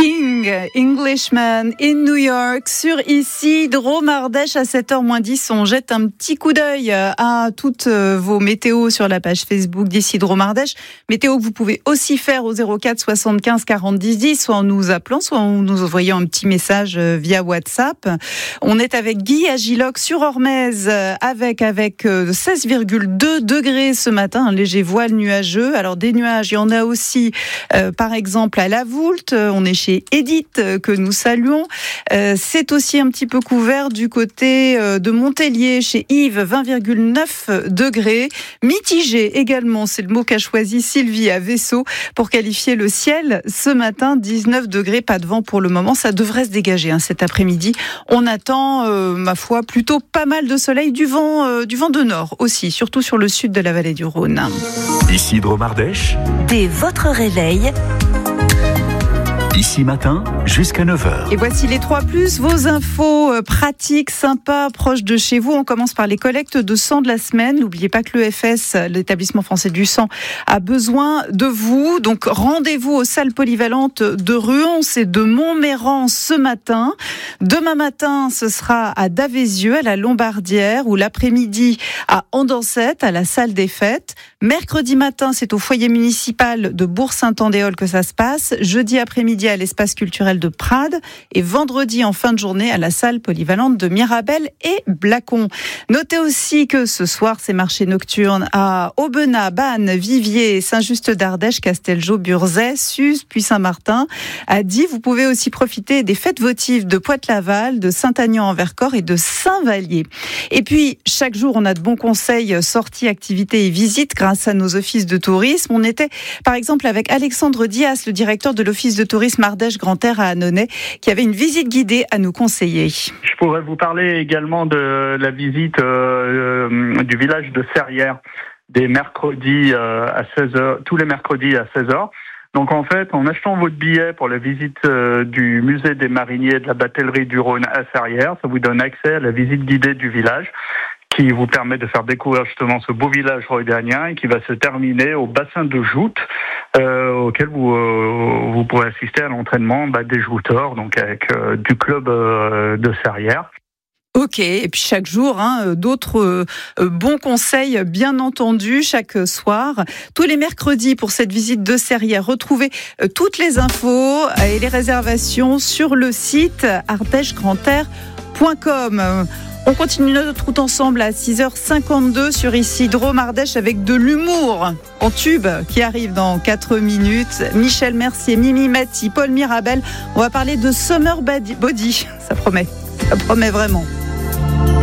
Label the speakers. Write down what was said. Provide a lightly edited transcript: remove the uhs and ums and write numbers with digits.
Speaker 1: Sting, Englishman in New York, sur ici, Drôme Ardèche à 7h-10. On jette un petit coup d'œil à toutes vos météos sur la page Facebook d'ici Drôme Ardèche. Météo que vous pouvez aussi faire au 04 75 40 10 10, soit en nous appelant, soit en nous envoyant un petit message via WhatsApp. On est avec Guy à Giloc sur Ormez, avec 16,2 degrés ce matin, un léger voile nuageux. Alors des nuages, il y en a aussi, par exemple à La Voulte. On est chez Edith que nous saluons. C'est aussi un petit peu couvert du côté de Montpellier chez Yves, 20,9 degrés. Mitigé également, c'est le mot qu'a choisi Sylvie à Vaisseau pour qualifier le ciel ce matin. 19 degrés, pas de vent pour le moment. Ça devrait se dégager cet après-midi. On attend, ma foi, plutôt pas mal de soleil, du vent de nord aussi, surtout sur le sud de la vallée du Rhône.
Speaker 2: Ici Drôme Ardèche.
Speaker 3: Dès votre réveil.
Speaker 2: Ici matin, jusqu'à 9h.
Speaker 1: Et voici les 3+, vos infos pratiques, sympas, proches de chez vous. On commence par les collectes de sang de la semaine. N'oubliez pas que l'EFS, l'établissement français du sang, a besoin de vous. Donc rendez-vous aux salles polyvalentes de Ruance et de Montméran ce matin. Demain matin, ce sera à Davézieux, à la Lombardière, ou l'après-midi à Andancette, à la salle des fêtes. Mercredi matin, c'est au foyer municipal de Bourg-Saint-Andéol que ça se passe. Jeudi après-midi, à l'espace culturel de Prades, et vendredi en fin de journée à la salle polyvalente de Mirabel et Blacon. Notez aussi que ce soir, c'est marché nocturne à Aubenas, Bannes, Viviers, Saint-Just d'Ardèche, Castelgeau, Burzet, Suse, puis Saint-Martin. À Die, vous pouvez aussi profiter des fêtes votives de Pointe-Laval, de Saint-Agnan-en-Vercors et de Saint-Vallier. Et puis, chaque jour, on a de bons conseils, sorties, activités et visites grâce à nos offices de tourisme. On était, par exemple, avec Alexandre Dias, le directeur de l'office de tourisme Ardèche Grand Air à Annonay, qui avait une visite guidée à nous conseiller.
Speaker 4: Je pourrais vous parler également de la visite du village de Serrières, des mercredis à 16h, tous les mercredis à 16h. Donc en fait, en achetant votre billet pour la visite du musée des mariniers de la batellerie du Rhône à Serrières, ça vous donne accès à la visite guidée du village, qui vous permet de faire découvrir justement ce beau village rhodanien et qui va se terminer au bassin de joute, auquel vous pourrez assister à l'entraînement des jouteurs, donc avec du club de Serrières.
Speaker 1: Ok, et puis chaque jour, d'autres bons conseils, bien entendu, chaque soir. Tous les mercredis pour cette visite de Serrières, retrouvez toutes les infos et les réservations sur le site ardèchegrand'air.com. On continue notre route ensemble à 6h52 sur ici Drôme Ardèche avec de l'humour en tube qui arrive dans 4 minutes. Michel Mercier, Mimi Mati, Paul Mirabel. On va parler de Summer Body. Ça promet vraiment.